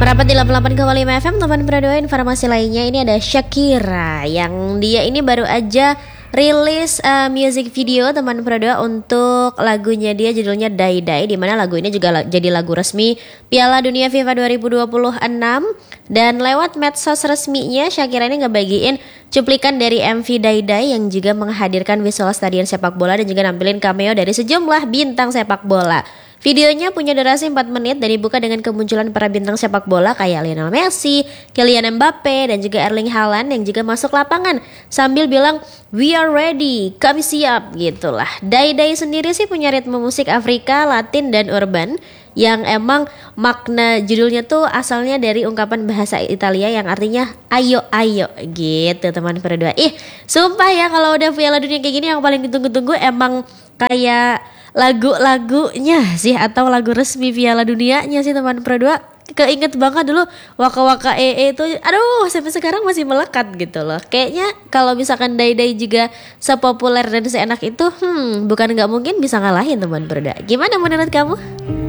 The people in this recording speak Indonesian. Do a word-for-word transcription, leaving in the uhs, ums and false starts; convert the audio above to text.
Merapat di delapan puluh delapan koma lima F M, teman berdua. Informasi lainnya, ini ada Shakira yang dia ini baru aja rilis uh, music video teman berdua untuk lagunya dia, judulnya Die Die, dimana lagu ini juga la- jadi lagu resmi Piala Dunia FIFA dua ribu dua puluh enam. Dan lewat medsos resminya, Shakira ini ngebagiin cuplikan dari M V Die Die yang juga menghadirkan visual stadion sepak bola dan juga nampilin cameo dari sejumlah bintang sepak bola. Videonya punya durasi empat menit dan dibuka dengan kemunculan para bintang sepak bola kayak Lionel Messi, Kylian Mbappe, dan juga Erling Haaland yang juga masuk lapangan sambil bilang "We are ready, kami siap" gitulah. Die Die sendiri sih punya ritme musik Afrika, Latin, dan urban yang emang makna judulnya tuh asalnya dari ungkapan bahasa Italia yang artinya ayo ayo gitu teman berdua. Ih, sumpah ya kalau udah Piala Dunia kayak gini yang paling ditunggu-tunggu emang kayak lagu-lagunya sih, atau lagu resmi Piala Dunianya sih teman berdua. Keinget banget dulu Waka Waka E E itu, aduh sampai sekarang masih melekat gitu loh. Kayaknya kalau misalkan Die Die juga sepopuler dan seenak itu, hmm bukan nggak mungkin bisa ngalahin teman berdua. Gimana menurut kamu?